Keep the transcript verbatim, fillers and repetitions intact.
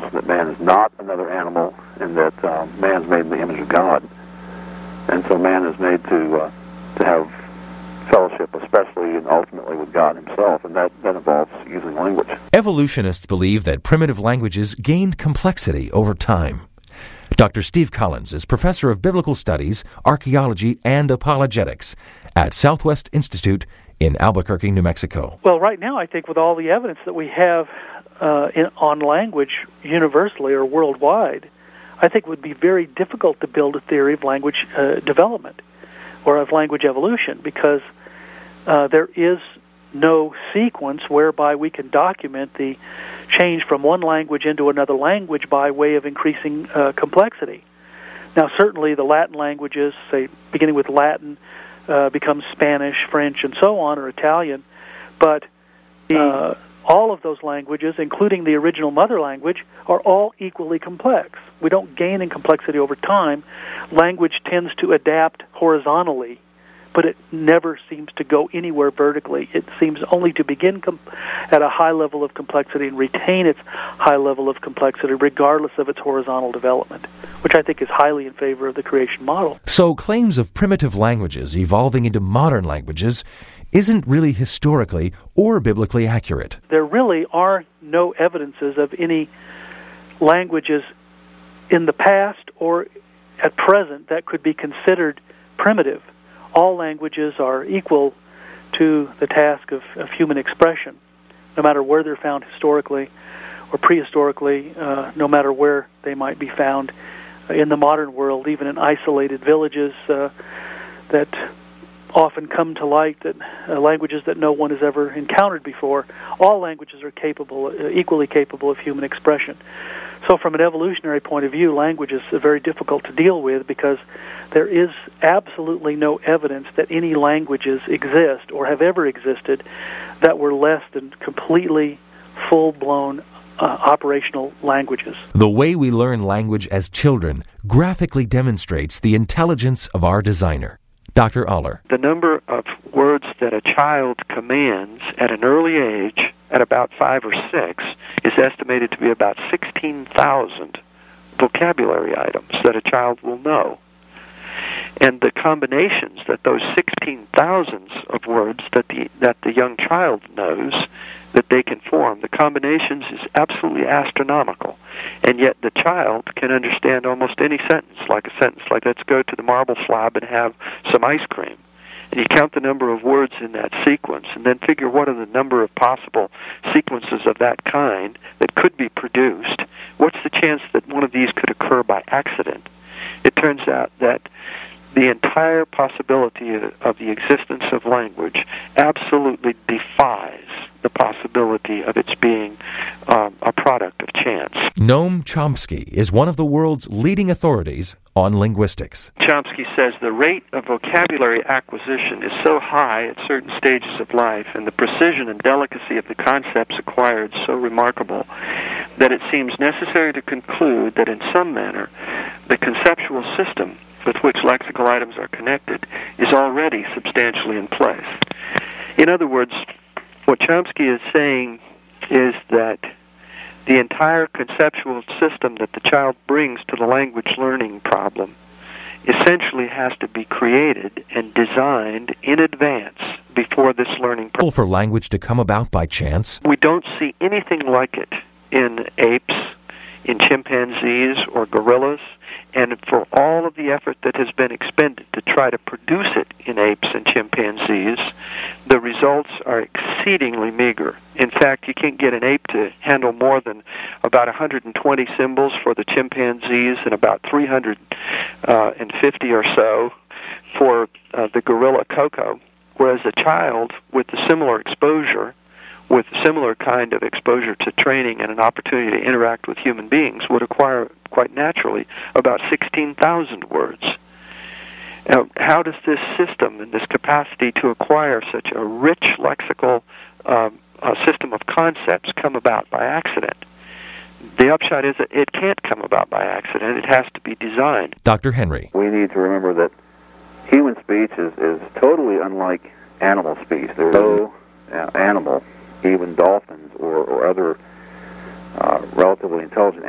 that man is not another animal, and that uh, man's made in the image of God. And so man is made to uh, to have fellowship, especially and ultimately with God himself, and that, that involves using language. Evolutionists believe that primitive languages gained complexity over time. Doctor Steve Collins is professor of biblical studies, archaeology, and apologetics at Southwest Institute in Albuquerque, New Mexico. Well, right now, I think with all the evidence that we have uh, in, on language universally or worldwide, I think it would be very difficult to build a theory of language uh, development or of language evolution, because uh, there is no sequence whereby we can document the change from one language into another language by way of increasing uh, complexity. Now, certainly the Latin languages, say beginning with Latin, uh, becomes Spanish, French, and so on, or Italian, but uh, all of those languages, including the original mother language, are all equally complex. We don't gain in complexity over time. Language tends to adapt horizontally, but it never seems to go anywhere vertically. It seems only to begin com- at a high level of complexity and retain its high level of complexity regardless of its horizontal development, which I think is highly in favor of the creation model. So claims of primitive languages evolving into modern languages isn't really historically or biblically accurate. There really are no evidences of any languages in the past or at present that could be considered primitive. All languages are equal to the task of, of human expression, no matter where they're found historically or prehistorically, uh, no matter where they might be found in the modern world, even in isolated villages uh, that often come to light, that uh, languages that no one has ever encountered before. All languages are capable, uh, equally capable of human expression. So from an evolutionary point of view, language is very difficult to deal with because there is absolutely no evidence that any languages exist or have ever existed that were less than completely full-blown uh, operational languages. The way we learn language as children graphically demonstrates the intelligence of our designer. Doctor Aller. The number of words that a child commands at an early age, at about five or six, is estimated to be about sixteen thousand vocabulary items that a child will know. And the combinations that those sixteen thousands of words that the that the young child knows that they can form, the combinations is absolutely astronomical. And yet the child can understand almost any sentence, like a sentence like, let's go to the marble slab and have some ice cream. And you count the number of words in that sequence and then figure what are the number of possible sequences of that kind that could be produced. What's the chance that one of these could occur by accident? It turns out that the entire possibility of the existence of language absolutely defies the possibility of its being um, a product of chance. Noam Chomsky is one of the world's leading authorities on linguistics. Chomsky says the rate of vocabulary acquisition is so high at certain stages of life, and the precision and delicacy of the concepts acquired so remarkable, that it seems necessary to conclude that in some manner the conceptual system with which lexical items are connected is already substantially in place. In other words, what Chomsky is saying is that the entire conceptual system that the child brings to the language learning problem essentially has to be created and designed in advance before this learning process. For language to come about by chance? We don't see anything like it in apes, in chimpanzees or gorillas, and for all of the effort that has been expended to try to produce it in apes and chimpanzees, the results are exceedingly meager. In fact, you can't get an ape to handle more than about one hundred twenty symbols for the chimpanzees and about three hundred fifty or so for uh, the gorilla Koko, whereas a child with a similar exposure, with a similar kind of exposure to training and an opportunity to interact with human beings would acquire quite naturally about sixteen thousand words. Now, how does this system and this capacity to acquire such a rich lexical um, uh, system of concepts come about by accident? The upshot is that it can't come about by accident. It has to be designed. Doctor Henry. We need to remember that human speech is, is totally unlike animal speech. There's no uh, animal, even dolphins or, or other uh, relatively intelligent